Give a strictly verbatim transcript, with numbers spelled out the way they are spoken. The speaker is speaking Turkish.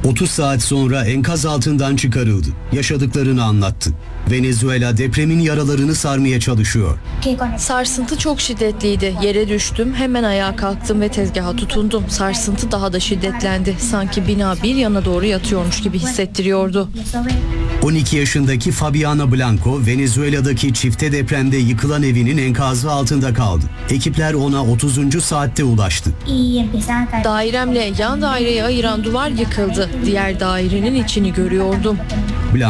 otuz saat sonra enkaz altından çıkarıldı. Yaşadıklarını anlattı. Venezuela depremin yaralarını sarmaya çalışıyor. Sarsıntı çok şiddetliydi. Yere düştüm, hemen ayağa kalktım ve tezgaha tutundum. Sarsıntı daha da şiddetlendi. Sanki bina bir yana doğru yatıyormuş gibi hissettiriyordu. on iki yaşındaki Fabiana Blanco, Venezuela'daki çifte depremde yıkılan evinin enkazı altında kaldı. Ekipler ona otuzuncu saatte ulaştı. Dairemle yan daireyi ayıran duvar yıkıldı. Diğer dairenin içini görüyordum.